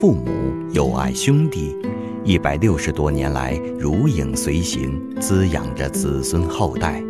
父母友爱兄弟，160多年来如影随形，滋养着子孙后代。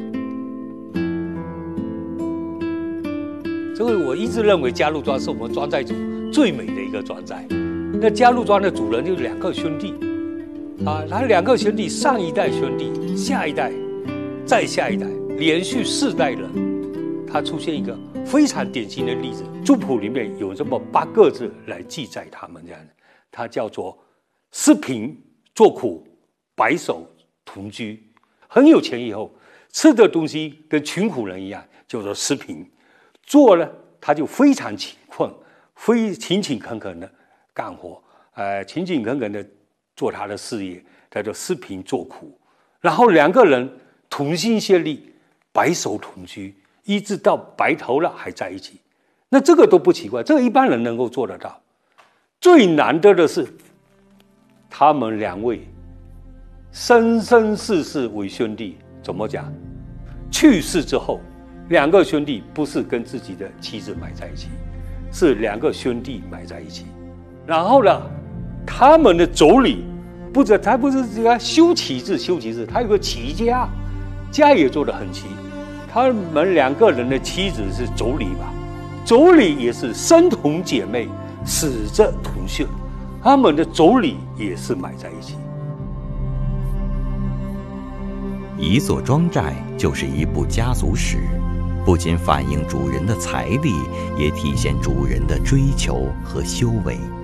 所以我一直认为嘉陆庄是我们庄寨组最美的一个庄寨。那嘉陆庄的主人就是2个兄弟，他2个兄弟，上一代兄弟，下一代，再下一代，连续4代人，他出现一个非常典型的例子。族谱里面有这么8个字来记载他们这样的，它叫做施贫做苦，白手同居。很有钱以后，吃的东西跟穷苦人一样，叫做施贫。做呢，他就非常勤奋，勤勤恳恳的干活，勤勤恳恳的做他的事业，叫做施贫做苦。然后2个人同心协力，白首同居，一直到白头了还在一起。那这个都不奇怪，这个一般人能够做得到。最难得的是，他们2位生生世世为兄弟。怎么讲？去世之后，2个兄弟不是跟自己的妻子埋在一起，是2个兄弟埋在一起。然后呢，他们的妯娌他不是这个修齐字，他有个齐家，家也做得很齐。他们2个人的妻子是妯娌吧，妯娌也是生同姐妹，死者同穴，他们的妯娌也是埋在一起。 一座庄寨就是一部家族史，不仅反映主人的财力，也体现主人的追求和修为。